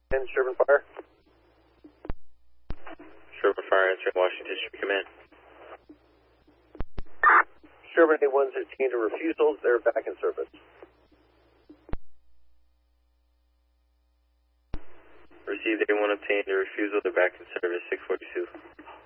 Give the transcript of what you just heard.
And Sherman Fire. Sherman Fire, answering Washington Street Command. Sherman A116 to refusals, they're back in service. Received A1 obtained a refusal, they're back in service, 642.